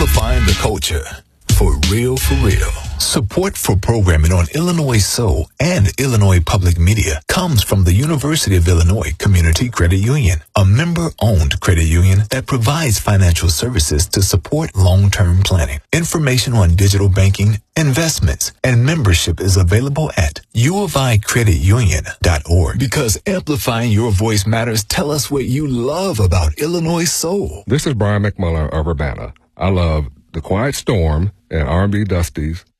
amplifying the culture. For real, for real. Support for programming on Illinois Soul and Illinois Public Media comes from the University of Illinois Community Credit Union, a member-owned credit union that provides financial services to support long-term planning. Information on digital banking, investments, and membership is available at uoficreditunion.org. Because amplifying your voice matters. Tell us what you love about Illinois Soul. This is Brian McMullen of Urbana. I love The Quiet Storm and R&B Dusties